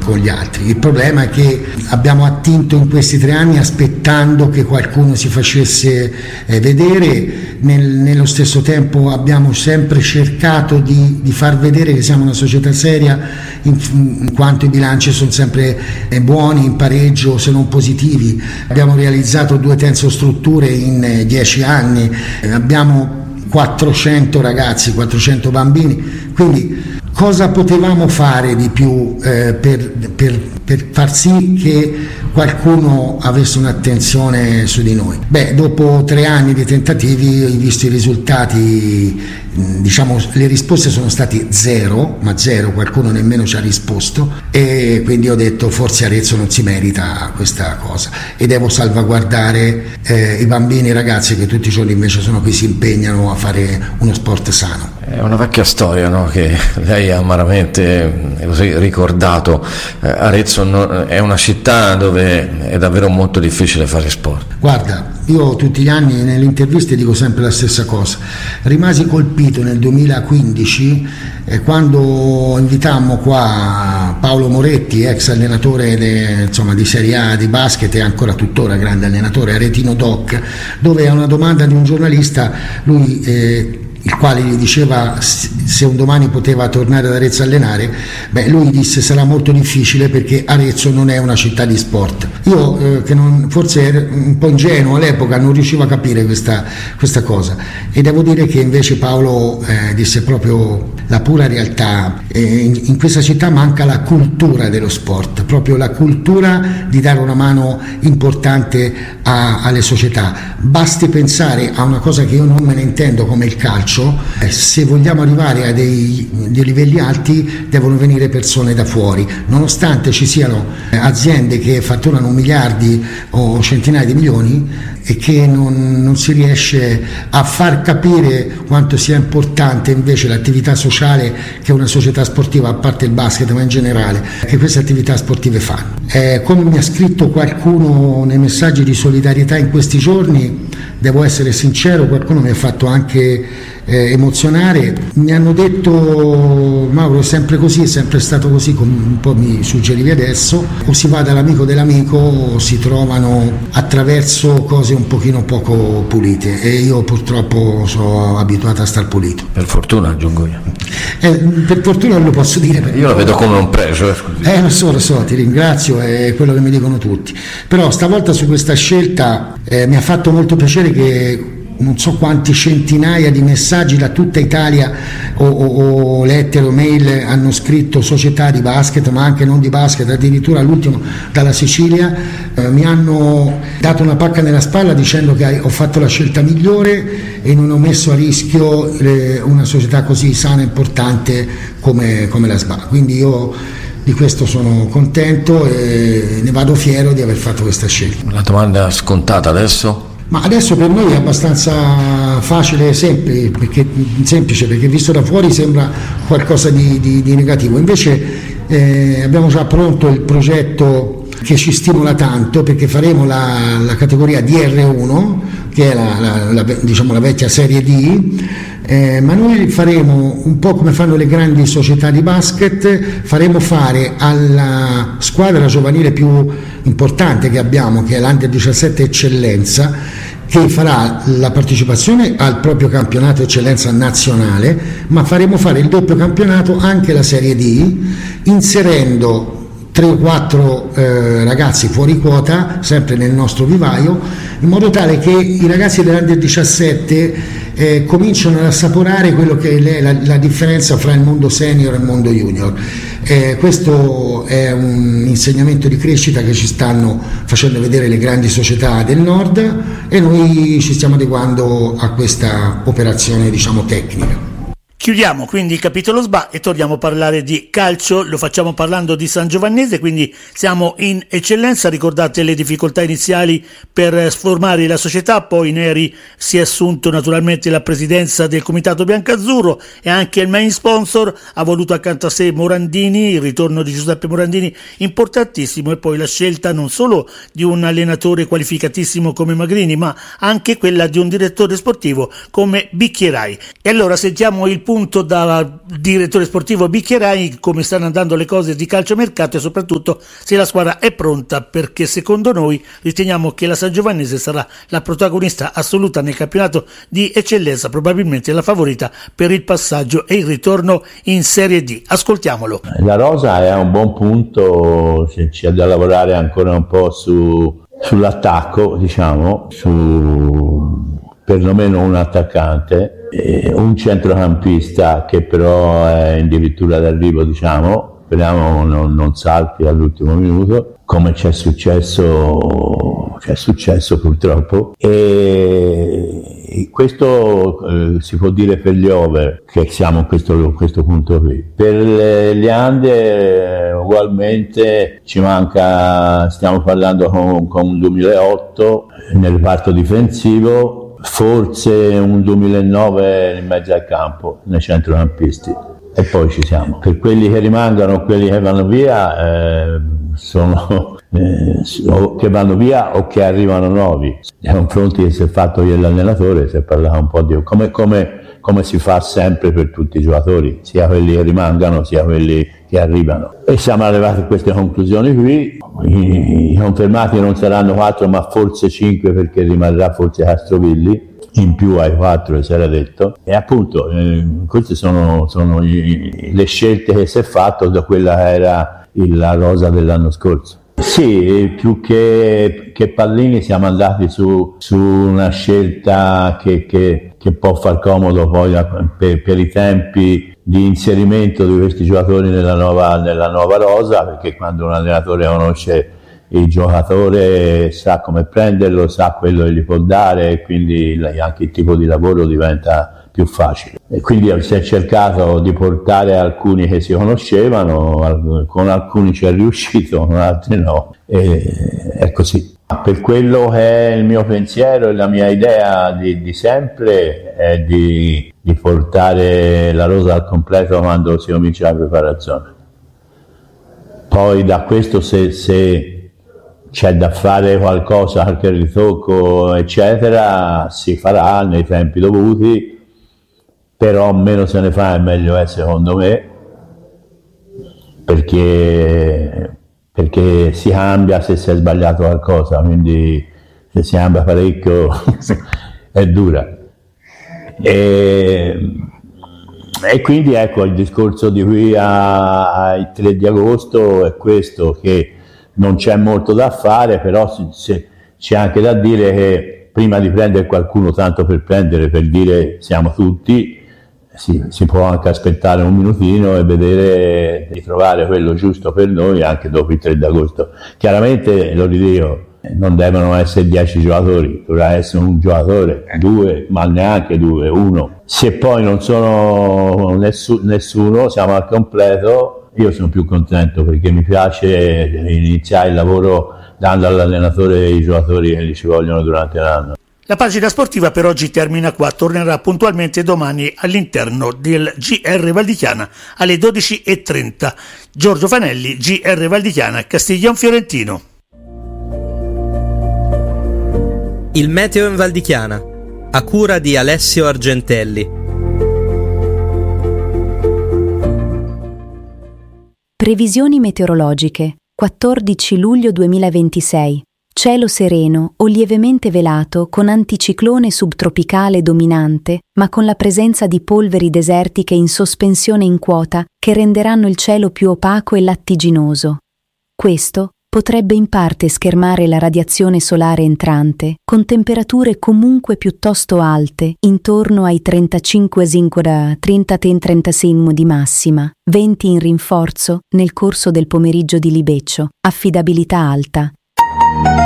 con gli altri. Il problema è che abbiamo attinto in questi 3 anni aspettando che qualcuno si facesse vedere, nello stesso tempo abbiamo sempre cercato di far vedere che siamo una società seria, in quanto i bilanci sono sempre buoni, in pareggio se non positivi. Abbiamo realizzato 2 tensostrutture in 10 anni, abbiamo 400 ragazzi, 400 bambini, quindi cosa potevamo fare di più per far sì che qualcuno avesse un'attenzione su di noi? Dopo 3 anni di tentativi, visto i risultati, diciamo le risposte sono state zero, qualcuno nemmeno ci ha risposto, e quindi ho detto forse Arezzo non si merita questa cosa e devo salvaguardare i bambini e i ragazzi che tutti i giorni invece sono qui, si impegnano a fare uno sport sano. È una vecchia storia, no? Che lei ha amaramente così ricordato. Arezzo è una città dove è davvero molto difficile fare sport. Guarda, io tutti gli anni nelle interviste dico sempre la stessa cosa. Rimasi colpito nel 2015 quando invitammo qua Paolo Moretti, ex allenatore di Serie A di basket e ancora tuttora grande allenatore, a Retino Doc, dove a una domanda di un giornalista lui il quale gli diceva se un domani poteva tornare ad Arezzo a allenare, lui disse sarà molto difficile perché Arezzo non è una città di sport. Io forse ero un po' ingenuo all'epoca, non riuscivo a capire questa cosa, e devo dire che invece Paolo disse proprio la pura realtà. In questa città manca la cultura dello sport, proprio la cultura di dare una mano importante alle società. Basti pensare a una cosa che io non me ne intendo come il calcio. Se vogliamo arrivare a dei livelli alti devono venire persone da fuori, nonostante ci siano aziende che fatturano miliardi o centinaia di milioni e che non si riesce a far capire quanto sia importante invece l'attività sociale che una società sportiva, a parte il basket ma in generale, che queste attività sportive fanno. Come mi ha scritto qualcuno nei messaggi di solidarietà in questi giorni, devo essere sincero, qualcuno mi ha fatto anche emozionare, mi hanno detto Mauro è sempre così, è sempre stato così, come un po' mi suggerivi adesso, o si va dall'amico dell'amico o si trovano attraverso cose un pochino poco pulite, e io purtroppo sono abituato a star pulito. Per fortuna, aggiungo io. Per fortuna non lo posso dire, io lo vedo come un pregio. Lo so, ti ringrazio, è quello che mi dicono tutti, però stavolta su questa scelta mi ha fatto molto piacere che non so quanti centinaia di messaggi da tutta Italia o lettere o mail hanno scritto società di basket, ma anche non di basket, addirittura l'ultimo dalla Sicilia, mi hanno dato una pacca nella spalla dicendo che ho fatto la scelta migliore e non ho messo a rischio una società così sana e importante come la SBA. Quindi io di questo sono contento e ne vado fiero di aver fatto questa scelta. La domanda scontata adesso? Ma adesso per noi è abbastanza facile e semplice, perché visto da fuori sembra qualcosa di negativo. Invece abbiamo già pronto il progetto che ci stimola tanto, perché faremo la categoria DR1, che è la vecchia Serie D, ma noi faremo un po' come fanno le grandi società di basket, faremo fare alla squadra giovanile più importante che abbiamo, che è l'Under 17 Eccellenza, che farà la partecipazione al proprio campionato eccellenza nazionale, ma faremo fare il doppio campionato anche la Serie D, inserendo 3 o 4 ragazzi fuori quota, sempre nel nostro vivaio, in modo tale che i ragazzi dell'Under 17 cominciano ad assaporare quello che è la differenza fra il mondo senior e il mondo junior. Questo è un insegnamento di crescita che ci stanno facendo vedere le grandi società del nord, e noi ci stiamo adeguando a questa operazione, tecnica. Chiudiamo quindi il capitolo SBA e torniamo a parlare di calcio. Lo facciamo parlando di San Giovannese, quindi siamo in eccellenza. Ricordate le difficoltà iniziali per formare la società, poi Neri si è assunto naturalmente la presidenza del comitato biancazzurro e anche il main sponsor ha voluto accanto a sé Morandini, il ritorno di Giuseppe Morandini importantissimo, e poi la scelta non solo di un allenatore qualificatissimo come Magrini, ma anche quella di un direttore sportivo come Bicchierai. E allora sentiamo il punto da direttore sportivo Bicchierai come stanno andando le cose di calciomercato e soprattutto se la squadra è pronta, perché secondo noi riteniamo che la Sangiovannese sarà la protagonista assoluta nel campionato di eccellenza, probabilmente la favorita per il passaggio e il ritorno in Serie D. Ascoltiamolo. La rosa è a un buon punto, c'è da lavorare ancora un po' sull'attacco, diciamo, perlomeno un attaccante, un centrocampista che però è addirittura d'arrivo, diciamo, speriamo non salti all'ultimo minuto, come c'è successo purtroppo, e questo si può dire per gli over, che siamo a questo punto qui. Per gli under ugualmente ci manca, stiamo parlando con un 2008 nel reparto difensivo, forse un 2009 in mezzo al campo nei centrocampisti, e poi ci siamo. Per quelli che rimangono, quelli che vanno via sono o che vanno via o che arrivano nuovi. Nei confronti che si è fatto ieri l'allenatore si è parlato un po' di come si fa sempre per tutti i giocatori, sia quelli che rimangano sia quelli che arrivano, e siamo arrivati a queste conclusioni qui. I confermati non saranno 4 ma forse 5, perché rimarrà forse Castrovilli in più ai 4 che si era detto, e appunto queste sono le scelte che si è fatto da quella che era la rosa dell'anno scorso. Sì, più che pallini siamo andati su una scelta che può far comodo poi per i tempi di inserimento di questi giocatori nella nuova rosa, perché quando un allenatore conosce il giocatore sa come prenderlo, sa quello che gli può dare, e quindi anche il tipo di lavoro diventa più facile. E quindi si è cercato di portare alcuni che si conoscevano, con alcuni ci è riuscito, con altri no, e è così. Per quello che è il mio pensiero e la mia idea di sempre è di portare la rosa al completo quando si comincia la preparazione. Poi da questo se c'è da fare qualcosa, qualche ritocco eccetera, si farà nei tempi dovuti, però meno se ne fa e meglio è, secondo me, perché si cambia se si è sbagliato qualcosa, quindi se si cambia parecchio è dura. E quindi ecco, il discorso di qui al 3 di agosto è questo, che non c'è molto da fare, però c'è anche da dire che prima di prendere qualcuno tanto per dire siamo tutti, si può anche aspettare un minutino e vedere di trovare quello giusto per noi anche dopo il 3 d'agosto. Chiaramente, lo ridico, non devono essere 10 giocatori, dovrà essere un giocatore, 2, ma neanche 2, 1. Se poi non sono nessuno, siamo al completo, io sono più contento, perché mi piace iniziare il lavoro dando all'allenatore i giocatori che ci vogliono durante l'anno. La pagina sportiva per oggi termina qua, tornerà puntualmente domani all'interno del GR Valdichiana alle 12:30. Giorgio Fanelli, GR Valdichiana, Castiglion Fiorentino. Il meteo in Valdichiana, a cura di Alessio Argentelli. Previsioni meteorologiche, 14 luglio 2026. Cielo sereno o lievemente velato con anticiclone subtropicale dominante, ma con la presenza di polveri desertiche in sospensione in quota che renderanno il cielo più opaco e lattiginoso. Questo potrebbe in parte schermare la radiazione solare entrante, con temperature comunque piuttosto alte, intorno ai 35-36 di massima, venti in rinforzo nel corso del pomeriggio di libeccio, affidabilità alta.